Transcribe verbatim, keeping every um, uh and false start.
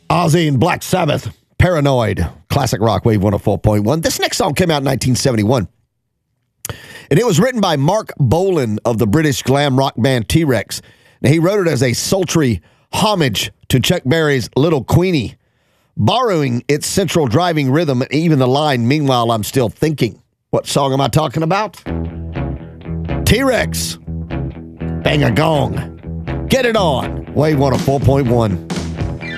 Ozzy and Black Sabbath, Paranoid, classic rock, Wave one oh four point one. This next song came out in nineteen seventy-one. And it was written by Mark Bolan of the British glam rock band T-Rex. Now, he wrote it as a sultry homage to Chuck Berry's Little Queenie, borrowing its central driving rhythm and even the line, "Meanwhile, I'm still thinking." What song am I talking about? T-Rex, Bang a Gong. Get it on, Wave one oh four point one.